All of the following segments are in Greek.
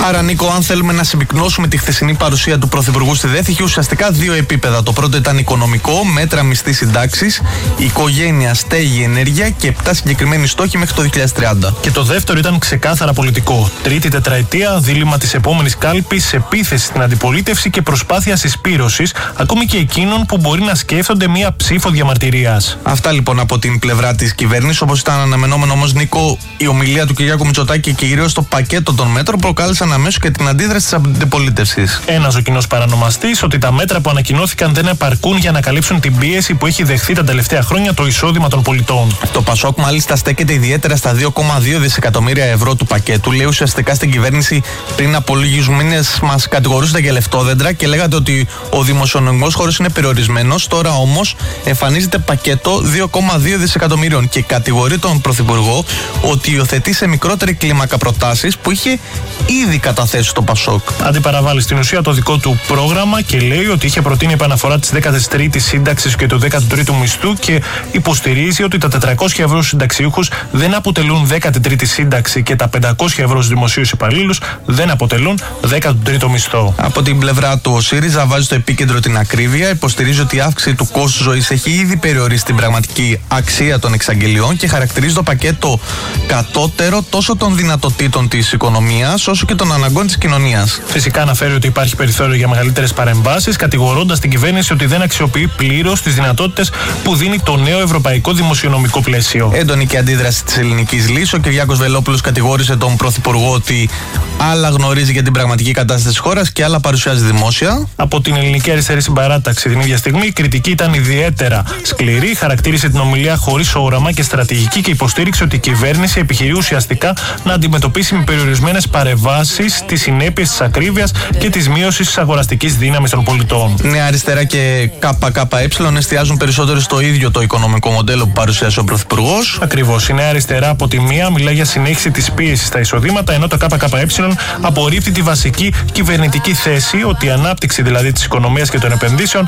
Άρα, Νίκο, αν θέλουμε να συμπυκνώσουμε τη χθεσινή παρουσία του Πρωθυπουργού στη ΔΕΘ, είχε ουσιαστικά δύο επίπεδα. Το πρώτο ήταν οικονομικό, μέτρα, μισθοί, συντάξεις, οικογένεια, στέγη, ενέργεια και 7 συγκεκριμένοι στόχοι μέχρι το 2030. Και το δεύτερο ήταν ξεκάθαρα πολιτικό. Τρίτη τετραετία, δίλημμα της επόμενης κάλπης, επίθεση στην αντιπολίτευση και προσπάθεια συσπήρωσης, ακόμη και εκείνων που μπορεί να σκέφτονται μία ψήφο διαμαρτυρίας. Αυτά λοιπόν από την πλευρά της κυβέρνησης. Όπως ήταν αναμενόμενο όμως, Νίκο, η ομιλία του Κυριάκου Μητσοτάκη και κυρίως το πακέτο των μέτρων προκάλεσαν αμέσως και την αντίδραση της αντιπολίτευσης. Ένας ο κοινός παρανομαστής, ότι τα μέτρα που ανακοινώθηκαν δεν επαρκούν για να καλύψουν την πίεση που έχει δεχθεί τα τελευταία χρόνια το εισόδημα των πολιτών. Το Πασόκ μάλιστα στέκεται ιδιαίτερα στα 2,2 δισεκατομμύρια ευρώ του πακέτου. Λέει ουσιαστικά στην κυβέρνηση πριν από λίγους μήνες μας κατηγορούσατε για λεφτόδεντρα και λέγατε ότι ο δημοσιονομικός χώρος είναι περιορισμένος. Τώρα όμως εμφανίζεται πακέτο 2,2 δισεκατομμύριων και κατηγορεί τον Πρωθυπουργό ότι υιοθετεί σε μικρότερη κλίμακα προτάσεις που είχε ήδη καταθέσει το Πασόκ. Αντιπαραβάλλει στην ουσία το δικό του πρόγραμμα και λέει ότι είχε προτείνει επαναφορά της 13ης σύνταξης και του 13ου μισθού και υποστηρίζει ότι τα 400 ευρώ στους συνταξιούχους δεν αποτελούν 13η σύνταξη και τα 500 ευρώ στους δημοσίους υπαλλήλους δεν αποτελούν 13ο μισθό. Από την πλευρά του, ο ΣΥΡΙΖΑ βάζει στο επίκεντρο την ακρίβεια, υποστηρίζει ότι η αύξηση του κόστου ζωής έχει ήδη περιορίσει την πραγματική αξία των εξαγγελιών και χαρακτηρίζει το πακέτο κατώτερο τόσο των δυνατοτήτων της οικονομίας όσο και των αναγκών της κοινωνίας. Φυσικά αναφέρει ότι υπάρχει περιθώριο για μεγαλύτερες παρεμβάσεις, κατηγορώντας την κυβέρνηση ότι δεν αξιοποιεί πλήρως τις δυνατότητες που δίνει το νέο ευρωπαϊκό δημοσιονομικό πλαίσιο. Έντονη και αντίδραση της ελληνικής λύσης. Ο Κυριάκος Βελόπουλος κατηγόρησε τον Πρωθυπουργό ότι άλλα γνωρίζει για την πραγματική κατάσταση της χώρας και άλλα παρουσιάζει δημόσια. Από την Ελληνική Αριστερή Συμπαράταξη την ίδια στιγμή η κριτική ήταν ιδιαίτερα σκληρή. Χαρακτήρισε την ομιλία χωρίς όραμα και στρατηγική και υποστήριξε ότι η κυβέρνηση επιχειρεί ουσιαστικά να αντιμετωπίσει με περιορισμένες παρεμβάσεις τις συνέπειες της ακρίβειας και της μείωσης της αγοραστικής δύναμης των πολιτών. Νέα Αριστερά και ΚΚΕ εστιάζουν περισσότερο στο ίδιο το οικονομικό μοντέλο που παρουσίασε ο Πρωθυπουργός. Ακριβώς. Η Νέα Αριστερά από τη μία μιλά για συνέχιση της πίεσης στα εισοδήματα, ενώ το ΚΚΕ απορρίπτει τη βασική κυβερνητική θέση ότι η ανάπτυξη δηλαδή της οικονομίας και των επενδύσεων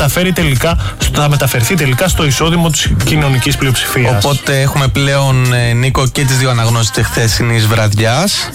θα μεταφερθεί τελικά στο εισόδημα της κοινωνικής πλειοψηφίας. Οπότε έχουμε πλέον, Νίκο, και τις δύο αναγνώσεις της χθεσινής βραδιάς.